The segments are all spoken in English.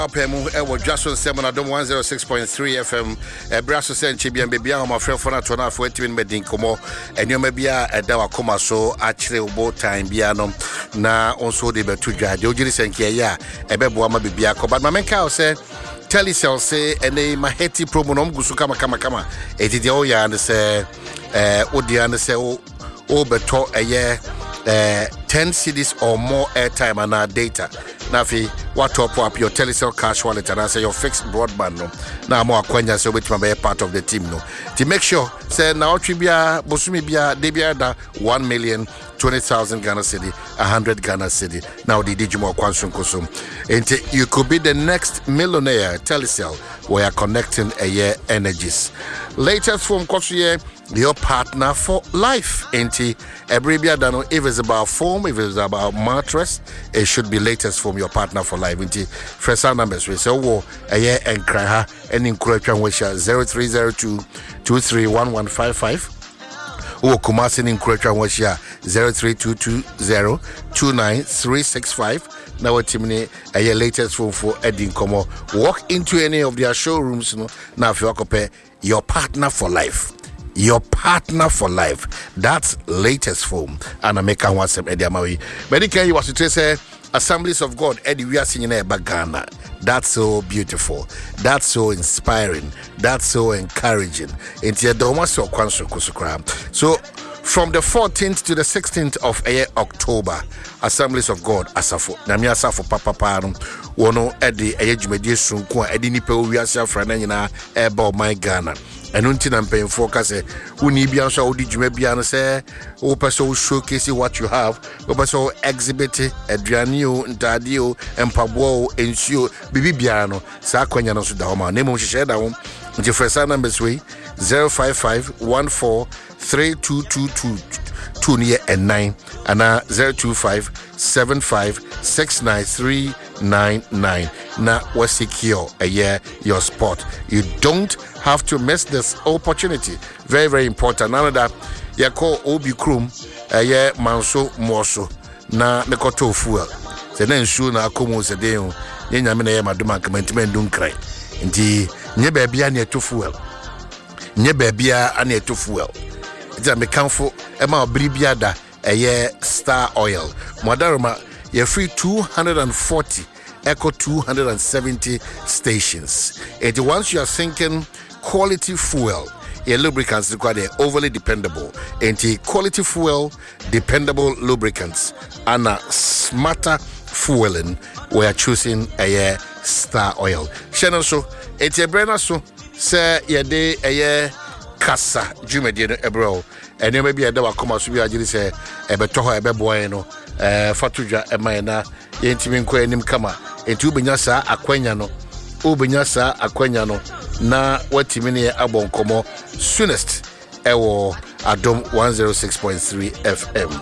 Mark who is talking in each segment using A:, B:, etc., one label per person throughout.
A: Apemu ewo Jason Semana Dom 106.3 FM Brasso Senchi Bian Bibia my friend for Natona for 20 medin komo enyoma bia edawa koma so akire obo time bia no na onso de betuja de ogiri senke ya ebebo ama bibia ko but mamenka o say Telecel say ene maheti promo no mgusu kama etidi o ya ne say odia ne say o beto eye 10 cities or more airtime and data. Nafi, what top up your Telecel cash wallet and answer your fixed broadband no. Now more Kwenya so which may be part of the team no. To make sure, say now Tribia, Bosumi Bia, Debia da 1,020,000 Ghana cedi, 100 Ghana cedi. Now the Digimo Kwansum Kusum. And you could be the next millionaire. Telecel, we are connecting a year energies. Latest from Kosuye, your partner for life. Enti Ebribia Dano, if it's about foam, if it's about mattress, it should be latest from your partner for life. Enti first numbers we say wo a year and cry her and encourage and wish 0302 231155. O Kumasin encourage and wish 03220 29365. Now what timini a year latest phone for Edin Como. Walk into any of their showrooms no now if you compare your partner for life. Your partner for life. That's latest form. And I make one some Eddie Amawi. But you was to say Assemblies of God, Eddie, we are singing a Ghana. That's so beautiful. That's so inspiring. That's so encouraging. So from the 14th to the 16th of October, Assemblies of God, Asafo, Namia Asafo Papa Parum, Wono Eddie, Ayajumedi Sunko, Eddie Nipe, we are Safranina, Ebo, my Ghana. And until I'm paying focus, who need be answer, who did you maybe answer, who person showcase what you have, who person exhibit Adrianio, Dadio, and Pablo, and Sio, Bibiano, Saquaniano Sudama, name of Shedawum, the first numbers way 055 14 3222 2 near and 9, and 025 75 69399. Now was secure a year your spot. You don't have to miss this opportunity. Very, very important. Now that you call Obi Krum a year manso morso na mekoto fuel. The then soon I come on the day. Yamina Maduma commitment don't cry. Indeed, nye baby and to fuel. Nye baby and to fuel. It's a mechanical Emma Bribiada a year Star Oil. Madaroma, you're free 240 Echo 270 stations. And once you are thinking quality fuel, your lubricants require overly dependable. And quality fuel, dependable lubricants, and a smarter fueling, we are choosing a year Star Oil. Shannon so, it's a brand so, say ye day a year Casa, Jumedian Ebro. And you may be a dawa come as we are just say a betoho a beboino, Fatuja, a mina, Yentimin Quenim Kama, and two Binyasa, Aqueniano, Ubinyasa, Aqueniano, na Watimini Abon Como, soonest, Ewo, Adom 106.3 FM.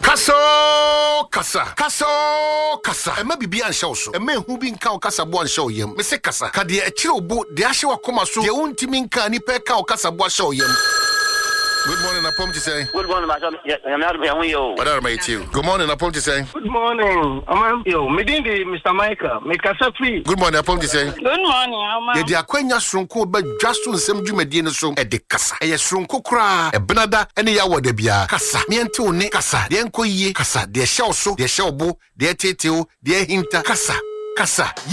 A: Kasa, and maybe be show so. A man who been cow Casa Boan show him, Mr. Casa, Kadia, a chill boat, the Ashua Coma, so your own Timin Kani Pekao Casa Boa show him. Good morning, I to say. Good morning, Madam. Yes, I'm not here. What are you? Good morning, I to say.
B: Good morning, I'm meeting Mr. Michael. Make us free.
A: Good morning, I to say.
C: Good morning, I'm
A: the Aquenia Strunko, but just to some Jumedina so at the Casa. A Strunko cry, a Benada, and the Yawa de Bia. Casa, Miento, ne Casa, the Enco Ye, Casa, the Shell so, the Shell Bo, the Teteo, the Hinta, Casa.